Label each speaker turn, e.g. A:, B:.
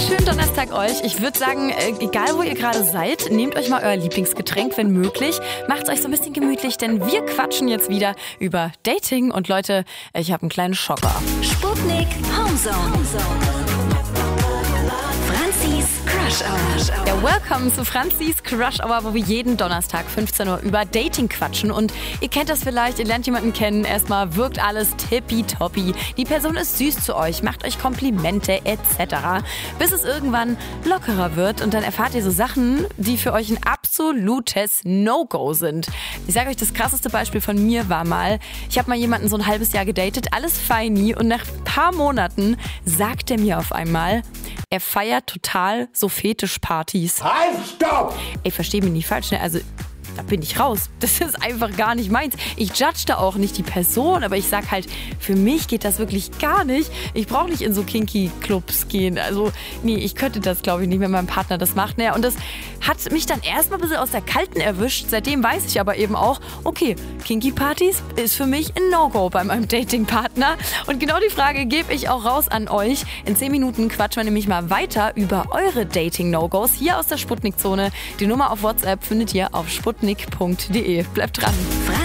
A: Schönen Donnerstag euch. Ich würde sagen, egal wo ihr gerade seid, nehmt euch mal euer Lieblingsgetränk, wenn möglich. Macht's euch so ein bisschen gemütlich, denn wir quatschen jetzt wieder über Dating. Und Leute, ich habe einen kleinen Schocker.
B: Sputnik Homezone. Franzis Crush Hour.
A: Ja, welcome zu Franzis Crush Hour, wo wir jeden Donnerstag 15 Uhr über Dating quatschen. Und ihr kennt das vielleicht, ihr lernt jemanden kennen, erstmal wirkt alles tippitoppi. Die Person ist süß zu euch, macht euch Komplimente etc. Bis es irgendwann lockerer wird und dann erfahrt ihr so Sachen, die für euch ein absolutes No-Go sind. Ich sage euch, das krasseste Beispiel von mir war mal, ich habe mal jemanden so ein halbes Jahr gedatet, alles feini und nach ein paar Monaten sagt er mir auf einmal, er feiert total so Fetischpartys.
C: Halt, stopp!
A: Ey, versteh mich nicht falsch, ne? Also, da bin ich raus. Das ist einfach gar nicht meins. Ich judge da auch nicht die Person, aber ich sag halt, für mich geht das wirklich gar nicht. Ich brauche nicht in so Kinky-Clubs gehen. Also, nee, ich könnte das, glaube ich, nicht, wenn mein Partner das macht. Naja, und das hat mich dann erstmal ein bisschen aus der Kalten erwischt. Seitdem weiß ich aber eben auch, okay, Kinky-Partys ist für mich ein No-Go bei meinem Dating-Partner. Und genau die Frage gebe ich auch raus an euch. In 10 Minuten quatschen wir nämlich mal weiter über eure Dating-No-Gos hier aus der Sputnik-Zone. Die Nummer auf WhatsApp findet ihr auf sputnik.de. Bleibt dran.